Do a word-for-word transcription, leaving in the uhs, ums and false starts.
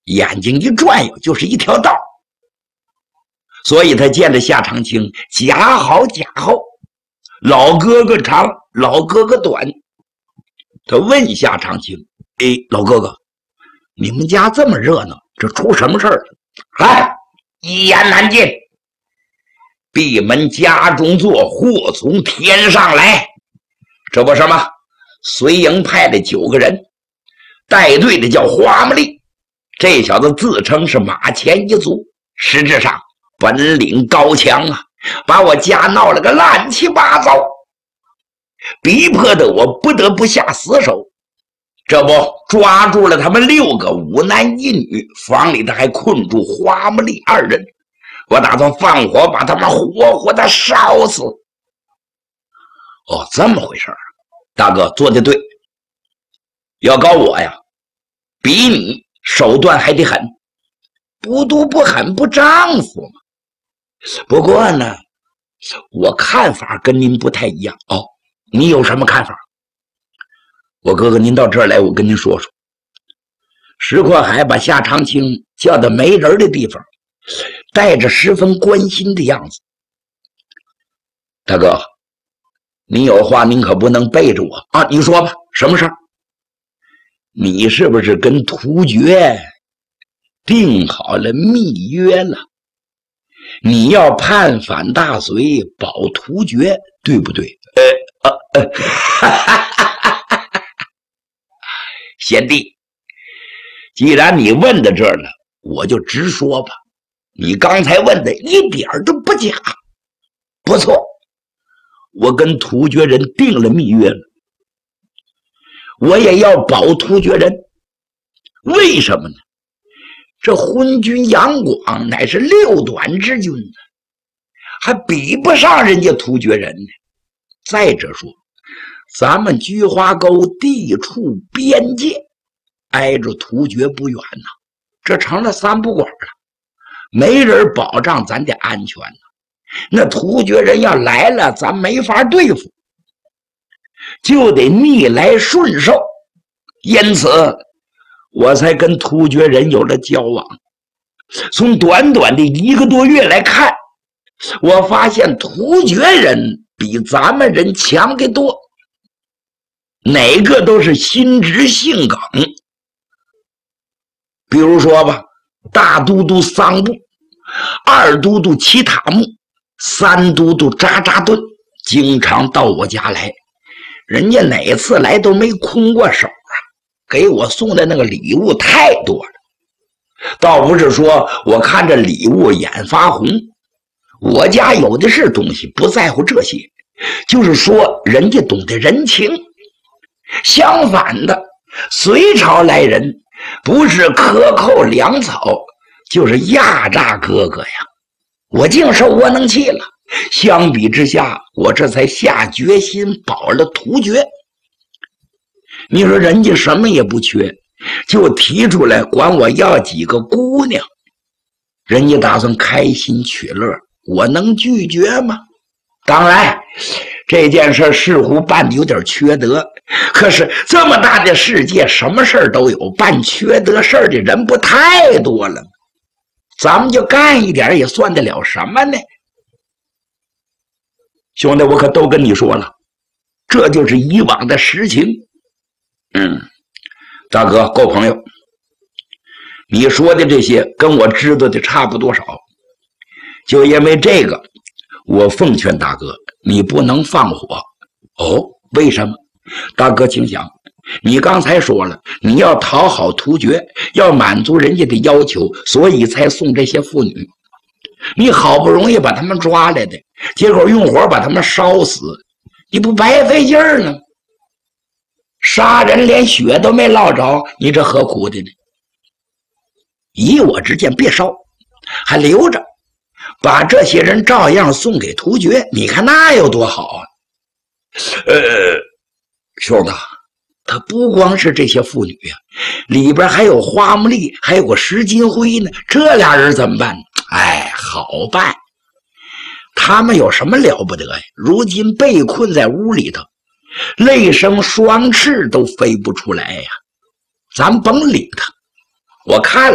眼睛一转悠就是一条道。所以他见着夏长青，夹好夹好，老哥哥长，老哥哥短。他问夏长青：“哎，老哥哥，你们家这么热闹，这出什么事儿了？”来，一言难尽。闭门家中坐，祸从天上来。这不什么？随营派的九个人，带队的叫花木力。这小子自称是马前一族，实质上本领高强啊，把我家闹了个乱七八糟，逼迫的我不得不下死手。这不抓住了他们六个，五男一女，房里头还困住花木力二人。我打算放火把他们活活的烧死。哦，这么回事儿，大哥做的对。要告我呀，比你手段还得狠，不毒不狠不丈夫嘛。不过呢，我看法跟您不太一样哦。你有什么看法？我哥哥您到这儿来，我跟您说说。石阔海把夏长青叫到没人的地方，带着十分关心的样子。大哥，你有话您可不能背着我啊！你说吧，什么事儿？你是不是跟突厥定好了密约了？你要叛反大隋，保突厥，对不对？呃呃呃，哈哈哈哈哈！贤弟，既然你问到这儿了，我就直说吧。你刚才问的一点都不假。不错，我跟突厥人定了密约了，我也要保突厥人。为什么呢？这昏君杨广乃是六短之君呢，还比不上人家突厥人呢。再者说，咱们菊花沟地处边界，挨着突厥不远呐，这成了三不管了。没人保障咱的安全呢，那突厥人要来了，咱没法对付，就得逆来顺受。因此我才跟突厥人有了交往。从短短的一个多月来看，我发现突厥人比咱们人强得多，哪个都是心直性耿。比如说吧，大都督桑布，二都督齐塔木，三都督扎扎顿经常到我家来，人家哪次来都没空过手啊，给我送的那个礼物太多了。倒不是说我看着礼物眼发红，我家有的是东西，不在乎这些，就是说人家懂得人情。相反的，隋朝来人不是克扣粮草，就是压榨哥哥呀，我净受窝囊气了。相比之下，我这才下决心保了突厥。你说人家什么也不缺，就提出来管我要几个姑娘，人家打算开心取乐，我能拒绝吗？当然这件事似乎办的有点缺德，可是这么大的世界，什么事儿都有，办缺德事儿的人不太多了，咱们就干一点也算得了什么呢？兄弟，我可都跟你说了，这就是以往的实情。嗯，大哥够朋友，你说的这些跟我知道的差不多少，就因为这个，我奉劝大哥，你不能放火。哦，为什么？大哥请想，你刚才说了，你要讨好突厥，要满足人家的要求，所以才送这些妇女。你好不容易把他们抓来的，结果用火把他们烧死，你不白费劲儿呢？杀人连血都没捞着，你这何苦的呢？以我之见，别烧，还留着，把这些人照样送给突厥，你看那有多好啊！呃，兄弟，他不光是这些妇女呀、啊，里边还有花木力，还有个石金辉呢，这俩人怎么办？哎，好办，他们有什么了不得呀？如今被困在屋里头，累生双翅都飞不出来呀，咱甭理他。我看了